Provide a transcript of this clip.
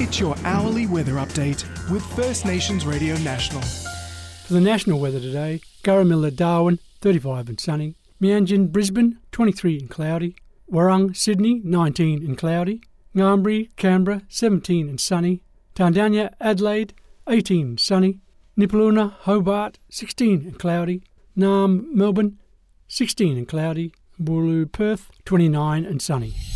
It's your hourly weather update with First Nations Radio National. For the national weather today, Garramilla, Darwin, 35 and sunny. Meanjin, Brisbane, 23 and cloudy. Warrung, Sydney, 19 and cloudy. Ngambri, Canberra, 17 and sunny. Tandanya, Adelaide, 18 and sunny. Nipaluna, Hobart, 16 and cloudy. Naarm, Melbourne, 16 and cloudy. Wooroloo, Perth, 29 and sunny.